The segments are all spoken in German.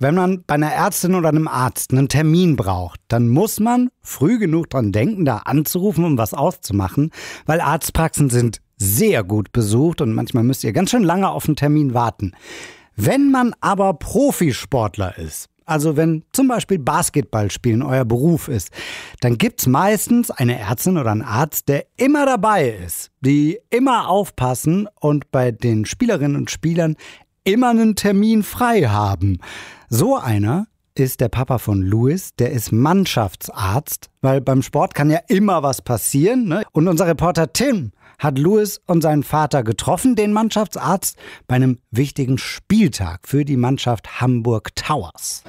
wenn man bei einer Ärztin oder einem Arzt einen Termin braucht, dann muss man früh genug dran denken, da anzurufen, um was auszumachen, weil Arztpraxen sind sehr gut besucht und manchmal müsst ihr ganz schön lange auf einen Termin warten. Wenn man aber Profisportler ist, also wenn zum Beispiel Basketballspielen euer Beruf ist, dann gibt's meistens eine Ärztin oder einen Arzt, der immer dabei ist, die immer aufpassen und bei den Spielerinnen und Spielern immer einen Termin frei haben. So einer ist der Papa von Louis, der ist Mannschaftsarzt, weil beim Sport kann ja immer was passieren, ne? Und unser Reporter Tim hat Louis und seinen Vater getroffen, den Mannschaftsarzt, bei einem wichtigen Spieltag für die Mannschaft Hamburg Towers.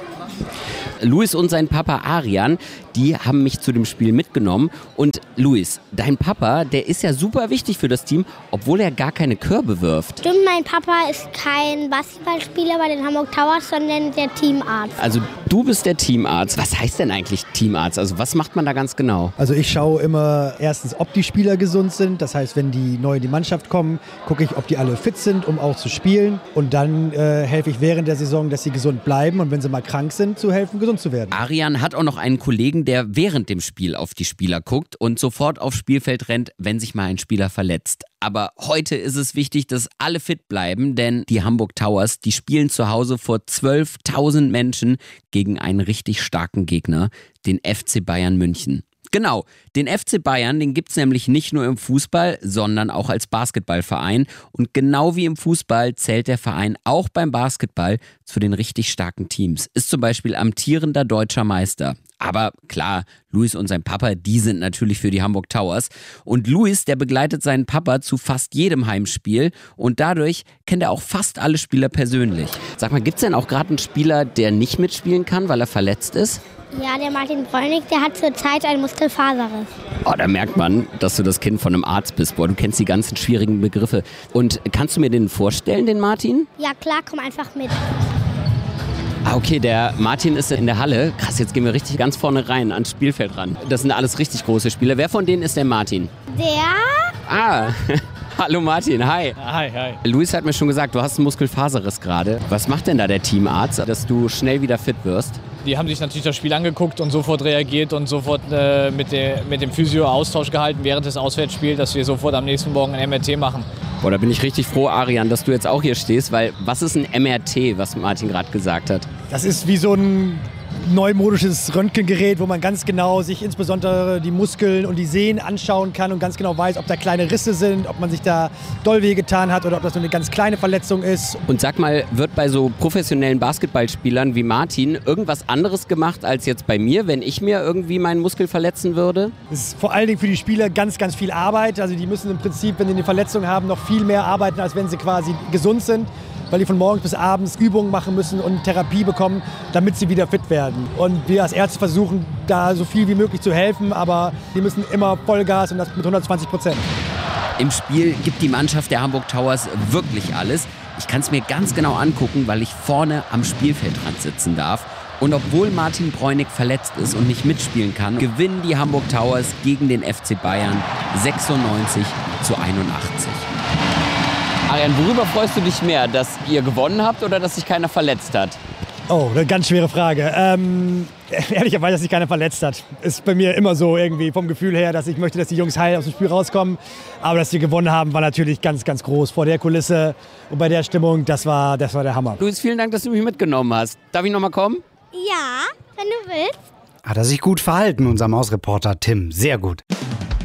Louis und sein Papa Arian, die haben mich zu dem Spiel mitgenommen. Und Louis, dein Papa, der ist ja super wichtig für das Team, obwohl er gar keine Körbe wirft. Stimmt, mein Papa ist kein Basketballspieler bei den Hamburg Towers, sondern der Teamarzt. Also du bist der Teamarzt. Was heißt denn eigentlich Teamarzt? Also was macht man da ganz genau? Also ich schaue immer erstens, ob die Spieler gesund sind. Das heißt, wenn die neu in die Mannschaft kommen, gucke ich, ob die alle fit sind, um auch zu spielen. Und dann helfe ich während der Saison, dass sie gesund bleiben. Und wenn sie mal krank sind, zu helfen, gesund zu werden. Arian hat auch noch einen Kollegen, der während dem Spiel auf die Spieler guckt und sofort aufs Spielfeld rennt, wenn sich mal ein Spieler verletzt. Aber heute ist es wichtig, dass alle fit bleiben, denn die Hamburg Towers, die spielen zu Hause vor 12.000 Menschen gegen einen richtig starken Gegner, den FC Bayern München. Genau, den FC Bayern, den gibt's nämlich nicht nur im Fußball, sondern auch als Basketballverein. Und genau wie im Fußball zählt der Verein auch beim Basketball zu den richtig starken Teams. Ist zum Beispiel amtierender deutscher Meister. Aber klar, Louis und sein Papa, die sind natürlich für die Hamburg Towers. Und Louis, der begleitet seinen Papa zu fast jedem Heimspiel. Und dadurch kennt er auch fast alle Spieler persönlich. Sag mal, gibt's denn auch gerade einen Spieler, der nicht mitspielen kann, weil er verletzt ist? Ja, der Martin Bräunig, der hat zurzeit einen Muskelfaserriss. Oh, da merkt man, dass du das Kind von einem Arzt bist. Boah, du kennst die ganzen schwierigen Begriffe. Und kannst du mir den vorstellen, den Martin? Ja klar, komm einfach mit. Ah, okay, der Martin ist in der Halle. Krass, jetzt gehen wir richtig ganz vorne rein, ans Spielfeld ran. Das sind alles richtig große Spieler. Wer von denen ist der Martin? Hallo Martin, hi. Hi. Luis hat mir schon gesagt, du hast einen Muskelfaserriss gerade. Was macht denn da der Teamarzt, dass du schnell wieder fit wirst? Die haben sich natürlich das Spiel angeguckt und sofort reagiert und sofort mit dem Physio Austausch gehalten während des Auswärtsspiels, dass wir sofort am nächsten Morgen ein MRT machen. Boah, da bin ich richtig froh, Arian, dass du jetzt auch hier stehst, weil was ist ein MRT, was Martin gerade gesagt hat? Das ist wie so ein neumodisches Röntgengerät, wo man ganz genau sich insbesondere die Muskeln und die Sehnen anschauen kann und ganz genau weiß, ob da kleine Risse sind, ob man sich da doll wehgetan hat oder ob das nur eine ganz kleine Verletzung ist. Und sag mal, wird bei so professionellen Basketballspielern wie Martin irgendwas anderes gemacht als jetzt bei mir, wenn ich mir irgendwie meinen Muskel verletzen würde? Es ist vor allen Dingen für die Spieler ganz, ganz viel Arbeit. Also die müssen im Prinzip, wenn sie eine Verletzung haben, noch viel mehr arbeiten, als wenn sie quasi gesund sind, weil die von morgens bis abends Übungen machen müssen und Therapie bekommen, damit sie wieder fit werden. Und wir als Ärzte versuchen, da so viel wie möglich zu helfen, aber die müssen immer Vollgas und das mit 120%. Im Spiel gibt die Mannschaft der Hamburg Towers wirklich alles. Ich kann es mir ganz genau angucken, weil ich vorne am Spielfeldrand sitzen darf. Und obwohl Martin Bräunig verletzt ist und nicht mitspielen kann, gewinnen die Hamburg Towers gegen den FC Bayern 96-81. Arian, worüber freust du dich mehr, dass ihr gewonnen habt oder dass sich keiner verletzt hat? Oh, eine ganz schwere Frage. Ehrlicherweise, dass sich keiner verletzt hat. Ist bei mir immer so irgendwie vom Gefühl her, dass ich möchte, dass die Jungs heil aus dem Spiel rauskommen. Aber dass sie gewonnen haben, war natürlich ganz, ganz groß. Vor der Kulisse und bei der Stimmung, das war der Hammer. Luis, vielen Dank, dass du mich mitgenommen hast. Darf ich noch mal kommen? Ja, wenn du willst. Hat er sich gut verhalten, unser Mausreporter Tim. Sehr gut.